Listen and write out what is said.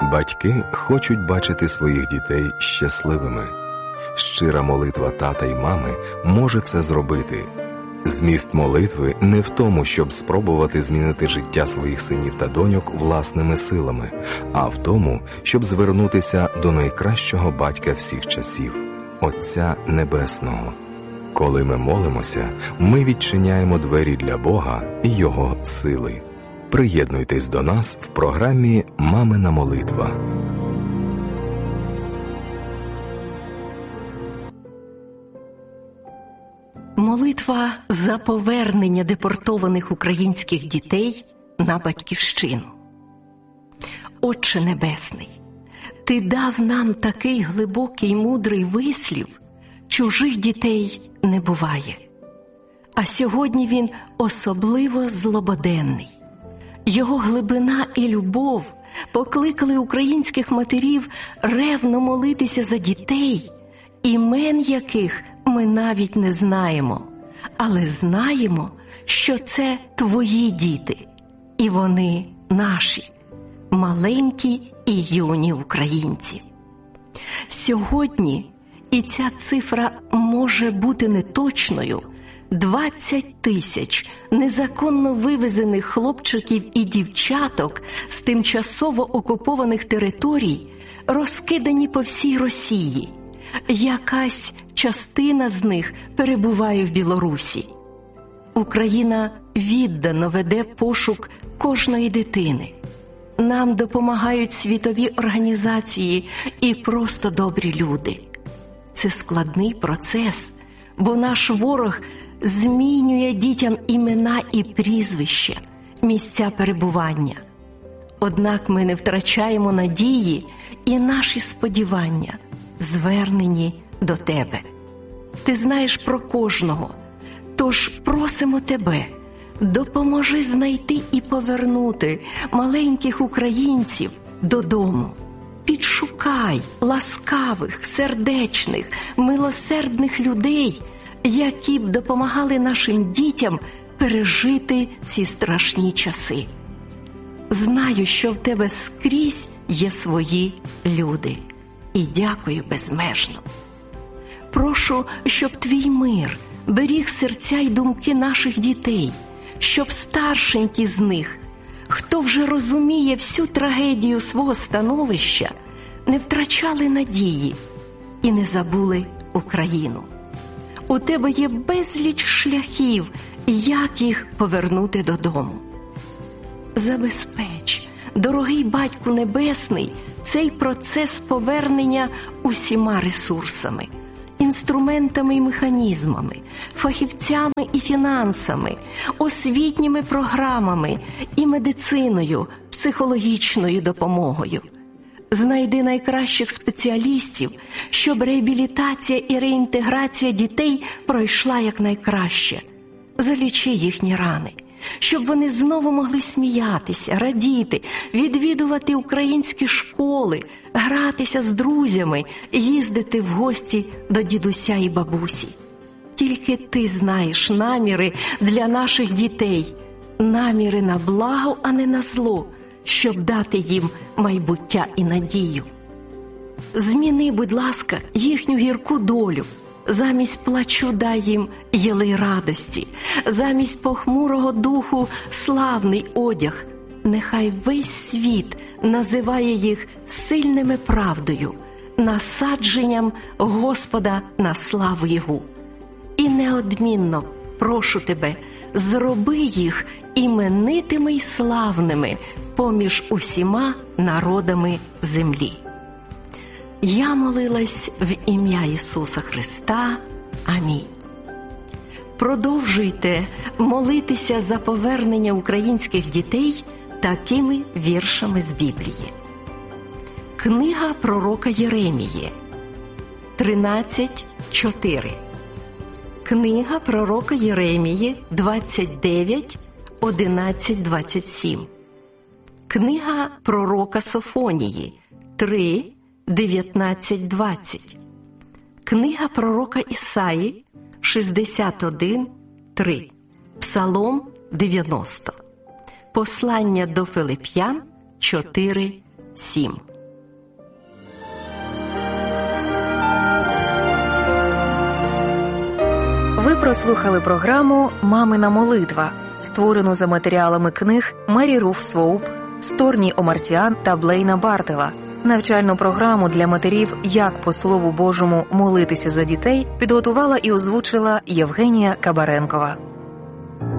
Батьки хочуть бачити своїх дітей щасливими. Щира молитва тата й мами може це зробити. Зміст молитви не в тому, щоб спробувати змінити життя своїх синів та доньок власними силами, а в тому, щоб звернутися до найкращого батька всіх часів – Отця Небесного. Коли ми молимося, ми відчиняємо двері для Бога і Його сили. Приєднуйтесь до нас в програмі «Мамина молитва». Молитва за повернення депортованих українських дітей на батьківщину. Отче Небесний, Ти дав нам такий глибокий мудрий вислів: чужих дітей не буває. А сьогодні він особливо злободенний. Його глибина і любов покликали українських матерів ревно молитися за дітей, імен яких ми навіть не знаємо, але знаємо, що це Твої діти, і вони наші, маленькі і юні українці. Сьогодні, і ця цифра може бути неточною, 20 тисяч незаконно вивезених хлопчиків і дівчаток з тимчасово окупованих територій розкидані по всій Росії. Якась частина з них перебуває в Білорусі. Україна віддано веде пошук кожної дитини. Нам допомагають світові організації і просто добрі люди. Це складний процес, бо наш ворог змінює дітям імена і прізвища, місця перебування. Однак ми не втрачаємо надії і наші сподівання звернені до Тебе. Ти знаєш про кожного, тож просимо Тебе, допоможи знайти і повернути маленьких українців додому. Підшукай ласкавих, сердечних, милосердних людей, які б допомагали нашим дітям пережити ці страшні часи. Знаю, що в Тебе скрізь є свої люди. І дякую безмежно. Прошу, щоб Твій мир беріг серця й думки наших дітей, щоб старшенькі з них, хто вже розуміє всю трагедію свого становища, не втрачали надії і не забули Україну. У Тебе є безліч шляхів, як їх повернути додому. Забезпеч, дорогий Батьку Небесний, цей процес повернення усіма ресурсами, інструментами і механізмами, фахівцями і фінансами, освітніми програмами і медициною, психологічною допомогою. Знайди найкращих спеціалістів, щоб реабілітація і реінтеграція дітей пройшла якнайкраще. Залічи їхні рани, щоб вони знову могли сміятися, радіти, відвідувати українські школи, гратися з друзями, їздити в гості до дідуся і бабусі. Тільки Ти знаєш наміри для наших дітей, наміри на благо, а не на зло, щоб дати їм майбуття і надію. Зміни, будь ласка, їхню гірку долю. Замість плачу дай їм єлей радості, замість похмурого духу славний одяг. Нехай весь світ називає їх сильними правдою, насадженням Господа на славу Його. І неодмінно прошу Тебе, зроби їх іменитими й славними поміж усіма народами землі. Я молилась в ім'я Ісуса Христа. Амінь. Продовжуйте молитися за повернення українських дітей такими віршами з Біблії. Книга пророка Єремії 13:4. Книга пророка Єремії 29:11-27. Книга пророка Софонії 3:19-20. Книга пророка Ісаї 61:3. Псалом 90. Послання до Филип'ян 4:7. прослухали програму «Мамина молитва», створену за матеріалами книг Мері Руф Своуп, Сторні Омартіан та Блейна Бартела. Навчальну програму для матерів «Як по Слову Божому молитися за дітей» підготувала і озвучила Євгенія Кабаренкова.